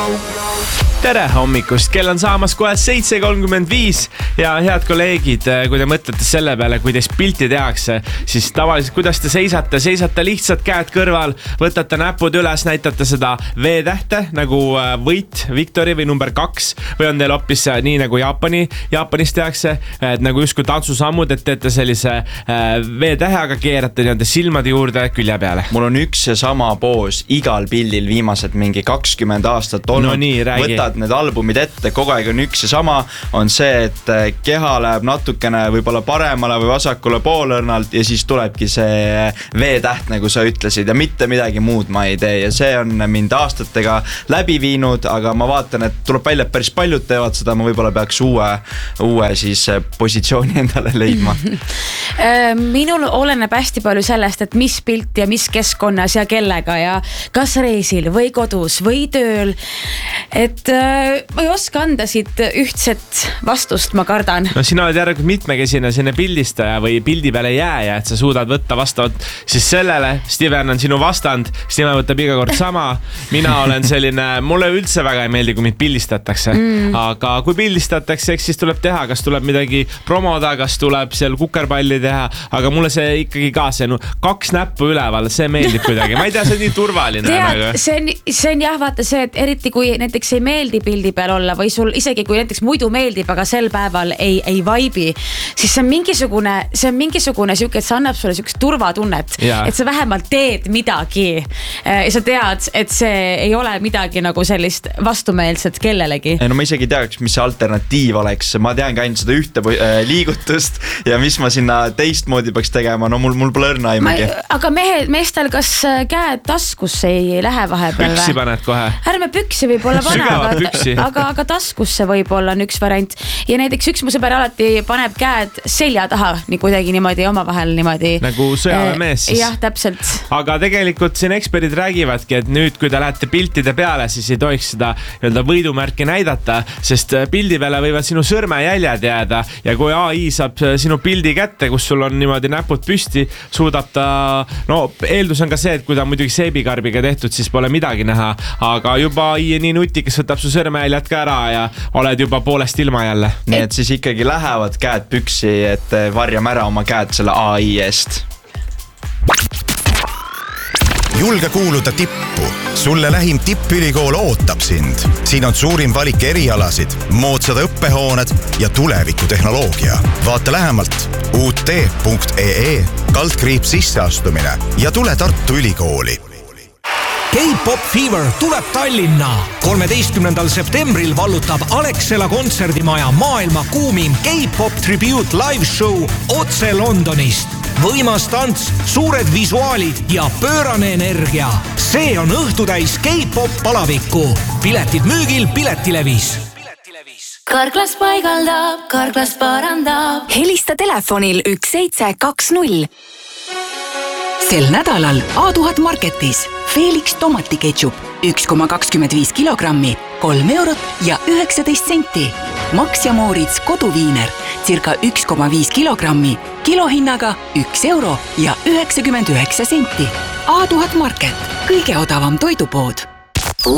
Tere hommikust, kell on saamas kohe 7:35 ja head kolleegid, kui te mõtlete selle peale, kui teist pilti tehakse, siis tavaliselt kuidas te seisate lihtsalt käed kõrval, võtate näpud üles, näitate seda V-tähte nagu võit, victory või number 2 või on teil hoopis nii nagu Jaapanis tehakse, et nagu justkui tantsusammud, et teete sellise V-tähe, aga keerate nii-öelda silmade juurde külje peale. Mul on üks ja sama poos igal pildil viimased mingi 20 aastat olnud. No nii, räägi. Need albumid ette, kogu aeg on üks ja sama, on see, et keha läheb natukene võib-olla paremale või vasakule poolõrnalt ja siis tulebki see V-täht, nagu sa ütlesid, ja mitte midagi muud ma ei tee ja see on mind aastatega läbi viinud, aga ma vaatan, et tuleb välja, et päris paljud teevad seda, ma võib-olla peaks uue siis positsiooni endale leidma. Minul oleneb hästi palju sellest, et mis pilt ja mis keskkonnas ja kellega ja kas reisil või kodus või tööl, et ma ei oska anda siit ühtset vastust, ma kardan. No sina oled järelikult mitmekesine sinne pildistaja või pildi peale jääja, et sa suudad võtta vastavalt siis sellele. Steven on sinu vastand, Steven võtab iga kord sama. Mina olen selline, mulle üldse väga ei meeldi, kui mind pildistatakse. Aga kui pildistatakse, eks siis tuleb teha, kas tuleb midagi promoda, kas tuleb seal kukerpalli teha, aga mulle see ikkagi ka see 2 näppu üleval, see meeldib kuidagi. Ma ei tea, see on nii turvaline. Tead, see on jah, vaata see, et eriti kui näiteks ei meeldi pildi peal olla või sul isegi kui näiteks muidu meeldib, aga sel päeval ei vaibi, siis see on mingisugune siuke, et see annab sulle siukest turvatunnet, et sa vähemalt teed midagi ja sa tead, et see ei ole midagi nagu sellist vastumeelset kellelegi. No ma isegi teaks, mis see alternatiiv oleks, ma tean ka ainult seda ühte liigutust ja mis ma sinna teistmoodi peaks tegema, no mul pole õrna aimagi. Aga meestel kas käed taskusse ei lähe vahepeal? Püksi paned kohe. Ärme püksi võib-olla pane, aga taskusse võib-olla on üks variant ja näiteks üks mu sõber alati paneb käed selja taha nii kuidagi niimoodi omavahel niimoodi. Nagu sõjaväemees siis. Jah, täpselt. Aga tegelikult siin eksperdid räägivadki, et nüüd kui te lähete piltide peale, siis ei tohiks seda võidumärki näidata, sest pildi peale võivad sinu sõrmejäljed jääda ja kui AI saab sinu pildi kätte, kus sul on niimoodi näpud püsti, suudab ta, no eeldus on ka see, et kui ta muidugi seebikarbiga tehtud, siis pole midagi näha, aga juba AI nii nutikas võtab su sõrmejäljed ka ära ja oled juba poolest ilma jälle. Nii et siis ikkagi lähevad käed püksi, et varjame ära oma käed selle AI eest. Julge kuuluda tippu. Sulle lähim tippülikool ootab sind. Siin on suurim valik erialasid, moodsad õppehooned ja tulevikutehnoloogia. Vaata lähemalt ut.ee/ sisseastumine ja tule Tartu Ülikooli. K-Pop Fever tuleb Tallinna. 13. septembril vallutab Alexela kontserdimaja maailma kuumim K-Pop Tribute live show otse Londonist. Võimas tants, suured visuaalid ja pöörane energia. See on õhtutäis K-Pop palavikku. Piletid müügil Piletilevis. Karklas paigaldab, Karklas parandab. Helista telefonil 1720. Sel nädalal A1000 Marketis Felix tomatiketšup 1,25 kilogrammi, 3 eurot ja 19 senti. Max ja Moritz koduviiner circa 1,5 kilogrammi, kilohinnaga 1 euro ja 99 senti. A1000 Market, kõige odavam toidupood.